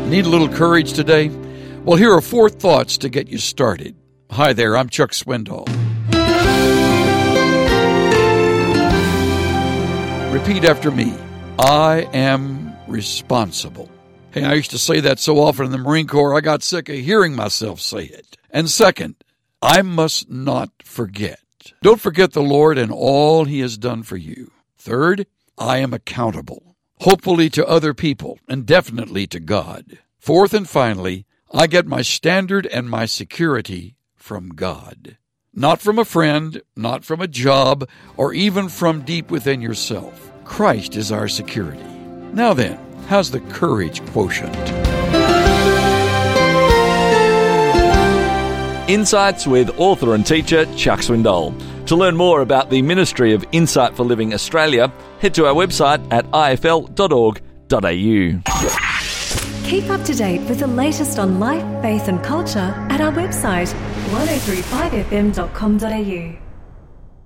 Need a little courage today? Well, here are 4 thoughts to get you started. Hi there, I'm Chuck Swindoll. Repeat after me. I am responsible. Hey, I used to say that so often in the Marine Corps, I got sick of hearing myself say it. And second, I must not forget. Don't forget the Lord and all He has done for you. Third, I am accountable, hopefully to other people and definitely to God. Fourth and finally, I get my standard and my security from God. Not from a friend, not from a job, or even from deep within yourself. Christ is our security. Now then, how's the courage quotient? Insights with author and teacher Chuck Swindoll. To learn more about the Ministry of Insight for Living Australia, head to our website at ifl.org.au. Keep up to date with the latest on life, faith and culture at our website 1035fm.com.au.